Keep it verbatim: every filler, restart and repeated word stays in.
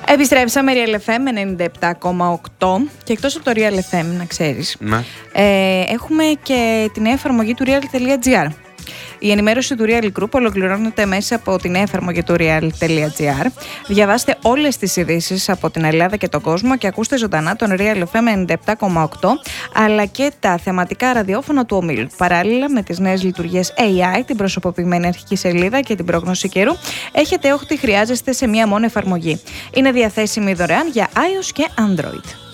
Επιστρέψαμε, Real εφ εμ ενενήντα επτά κόμμα οκτώ και εκτός από το Real εφ εμ, να ξέρεις, Ναι. ε, έχουμε και τη νέα εφαρμογή του real.gr. Η ενημέρωση του Real Group ολοκληρώνεται μέσα από τη νέα εφαρμογή του real.gr. Διαβάστε όλες τις ειδήσεις από την Ελλάδα και τον κόσμο και ακούστε ζωντανά τον Real εφ εμ ενενήντα επτά κόμμα οκτώ, αλλά και τα θεματικά ραδιόφωνα του ομίλου. Παράλληλα με τις νέες λειτουργίες έι άι, την προσωποποιημένη αρχική σελίδα και την πρόγνωση καιρού, έχετε ό,τι χρειάζεστε σε μία μόνο εφαρμογή. Είναι διαθέσιμη δωρεάν για iOS και Android.